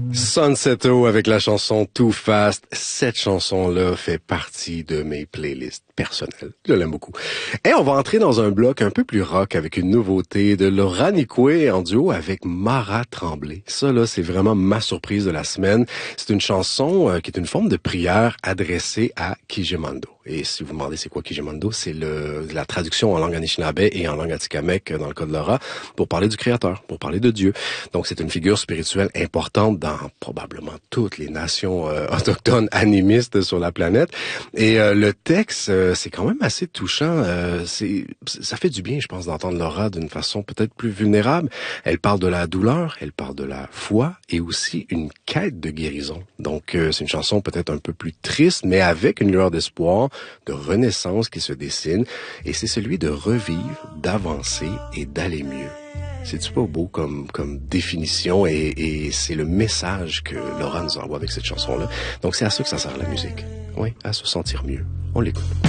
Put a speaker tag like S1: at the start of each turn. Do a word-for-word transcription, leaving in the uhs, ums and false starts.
S1: Sunseto avec la chanson Too Fast. Cette chanson-là fait partie de mes playlists personnelles. Je l'aime beaucoup. Et on va entrer dans un bloc un peu plus rock avec une nouveauté de Laura Nicoué en duo avec Mara Tremblay. Ça, là, c'est vraiment ma surprise de la semaine. C'est une chanson euh, qui est une forme de prière adressée à Kijimando. Et si vous vous demandez c'est quoi Kijimando, c'est le, la traduction en langue anishinaabe et en langue atikamekw dans le cas de Laura pour parler du Créateur, pour parler de Dieu. Donc c'est une figure spirituelle importante dans probablement toutes les nations euh, autochtones animistes sur la planète. Et euh, le texte, euh, c'est quand même assez touchant. Euh, c'est, ça fait du bien, je pense, d'entendre Laura d'une façon peut-être plus vulnérable. Elle parle de la douleur, elle parle de la foi et aussi une quête de guérison. Donc euh, c'est une chanson peut-être un peu plus triste, mais avec une lueur d'espoir, de renaissance qui se dessine, et c'est celui de revivre, d'avancer et d'aller mieux. C'est-tu pas beau comme, comme définition, et, et c'est le message que Laura nous envoie avec cette chanson-là. Donc c'est à ça que ça sert la musique. Oui, à se sentir mieux. On l'écoute.